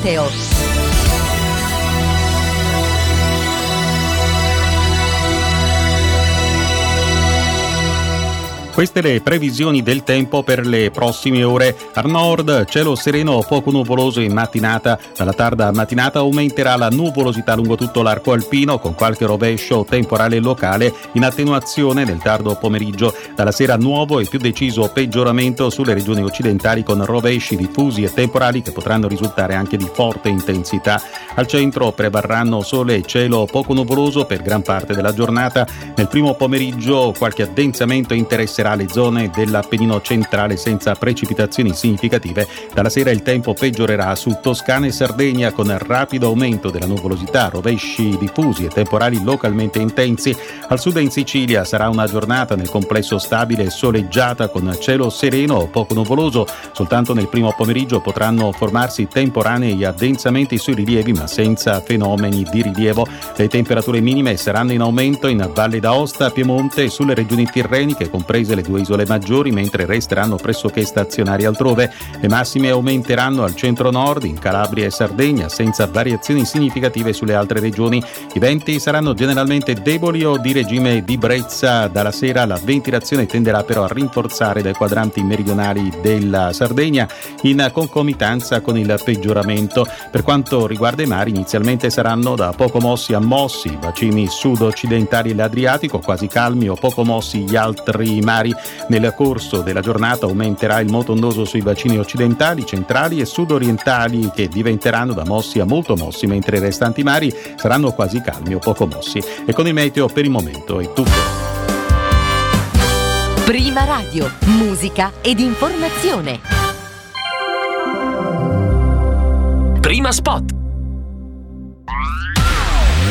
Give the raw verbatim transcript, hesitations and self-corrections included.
meteo. Queste le previsioni del tempo per le prossime ore. Al nord cielo sereno, poco nuvoloso in mattinata. Dalla tarda mattinata aumenterà la nuvolosità lungo tutto l'arco alpino, con qualche rovescio temporale locale in attenuazione nel tardo pomeriggio. Dalla sera nuovo e più deciso peggioramento sulle regioni occidentali, con rovesci diffusi e temporali che potranno risultare anche di forte intensità. Al centro prevarranno sole e cielo poco nuvoloso per gran parte della giornata. Nel primo pomeriggio qualche addensamento interesserà le zone dell'Appennino centrale senza precipitazioni significative. Dalla sera il tempo peggiorerà su Toscana e Sardegna, con rapido aumento della nuvolosità, rovesci diffusi e temporali localmente intensi. Al sud e in Sicilia sarà una giornata nel complesso stabile e soleggiata, con cielo sereno o poco nuvoloso. Soltanto nel primo pomeriggio potranno formarsi temporanei addensamenti sui rilievi, ma senza fenomeni di rilievo. Le temperature minime saranno in aumento in Valle d'Aosta, Piemonte e sulle regioni tirreniche, comprese le due isole maggiori, mentre resteranno pressoché stazionari altrove. Le massime aumenteranno al centro-nord, in Calabria e Sardegna, senza variazioni significative sulle altre regioni. I venti saranno generalmente deboli o di regime di brezza. Dalla sera la ventilazione tenderà però a rinforzare dai quadranti meridionali della Sardegna, in concomitanza con il peggioramento. Per quanto riguarda i mari, inizialmente saranno da poco mossi a mossi i bacini sud-occidentali e l'Adriatico, quasi calmi o poco mossi gli altri mari. Nel corso della giornata aumenterà il moto ondoso sui bacini occidentali, centrali e sud-orientali, che diventeranno da mossi a molto mossi, mentre i restanti mari saranno quasi calmi o poco mossi. E con il meteo per il momento è tutto. Prima Radio, musica ed informazione. Prima Spot.